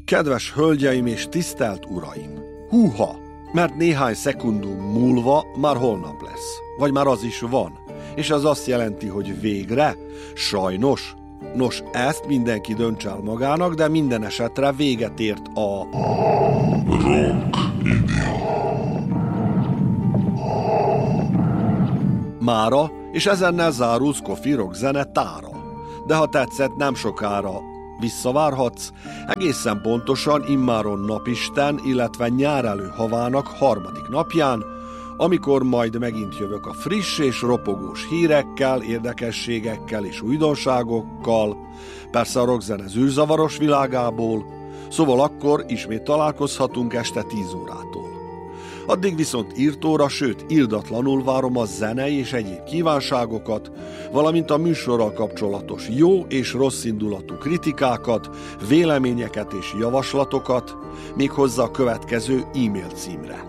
Kedves hölgyeim és tisztelt uraim! Húha! Mert néhány szekundum múlva már holnap lesz. Vagy már az is van. És az azt jelenti, hogy végre? Sajnos. Nos, ezt mindenki dönts el magának, de minden esetre véget ért a... mára, és ezennel zárul Scofi Rock zene tára. De ha tetszett, nem sokára visszavárhatsz, egészen pontosan immáron napisten, illetve nyárelő havának harmadik napján, amikor majd megint jövök a friss és ropogós hírekkel, érdekességekkel és újdonságokkal, persze a rockzene zűrzavaros világából, szóval akkor ismét találkozhatunk este 10 órától. Addig viszont írtóra, sőt irdatlanul várom a zenei és egyéb kívánságokat, valamint a műsorral kapcsolatos jó és rossz indulatú kritikákat, véleményeket és javaslatokat, méghozzá a következő e-mail címre.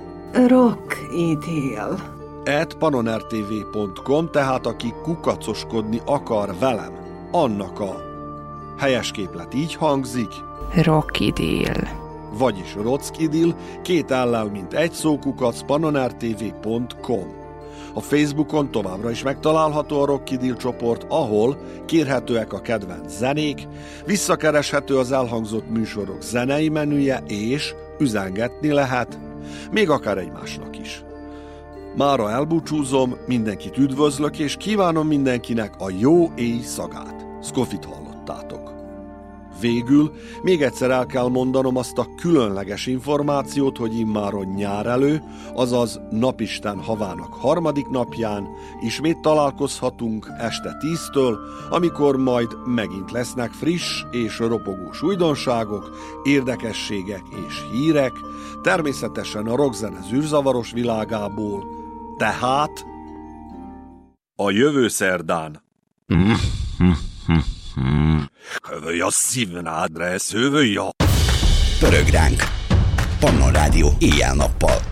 rockideal@panonertv.com, tehát aki kukacoskodni akar velem, annak a helyes képlet így hangzik. Rockideal. Vagyis Rockidil, 2 ellel, mint egy szó, @panonertv.com. A Facebookon továbbra is megtalálható a Rockidil csoport, ahol kérhetőek a kedvenc zenék, visszakereshető az elhangzott műsorok zenei menüje, és üzengetni lehet, még akár egymásnak is. Mára elbúcsúzom, mindenkit üdvözlök, és kívánom mindenkinek a jó éjszakát. Scofit hallottátok. Végül még egyszer el kell mondanom azt a különleges információt, hogy immáron nyárelő, azaz napisten havának harmadik napján ismét találkozhatunk este 10-től, amikor majd megint lesznek friss és ropogós újdonságok, érdekességek és hírek, természetesen a rockzene zűrzavaros világából, tehát a jövő szerdán. Hövöj a szívnádre, hövöj a... Pörög ránk! Pannon Rádió éjjel-nappal.